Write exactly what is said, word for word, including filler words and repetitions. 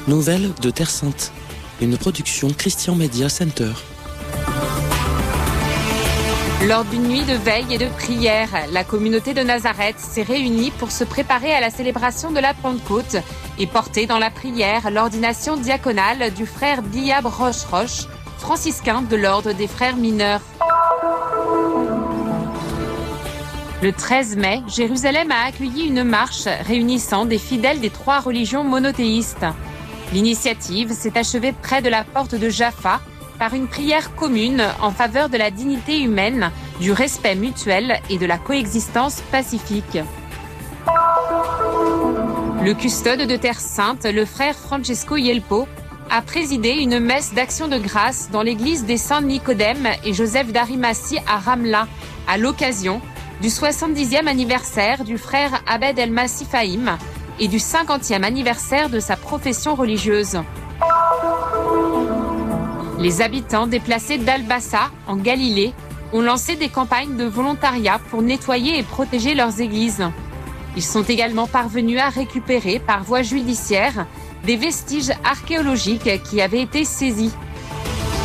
Nouvelles de Terre Sainte, une production Christian Media Center. Lors d'une nuit de veille et de prière, la communauté de Nazareth s'est réunie pour se préparer à la célébration de la Pentecôte et porter dans la prière l'ordination diaconale du frère Diab Roche-Roche, franciscain de l'ordre des frères mineurs. Le treize mai, Jérusalem a accueilli une marche réunissant des fidèles des trois religions monothéistes. L'initiative s'est achevée près de la porte de Jaffa par une prière commune en faveur de la dignité humaine, du respect mutuel et de la coexistence pacifique. Le custode de Terre Sainte, le frère Francesco Yelpo, a présidé une messe d'action de grâce dans l'église des Saints Nicodème et Joseph d'Arimathie à Ramla, à l'occasion du soixante-dixième anniversaire du frère Abed El-Masih Fahim et du cinquantième anniversaire de sa profession religieuse. Les habitants déplacés d'Al-Bassa, en Galilée, ont lancé des campagnes de volontariat pour nettoyer et protéger leurs églises. Ils sont également parvenus à récupérer par voie judiciaire des vestiges archéologiques qui avaient été saisis.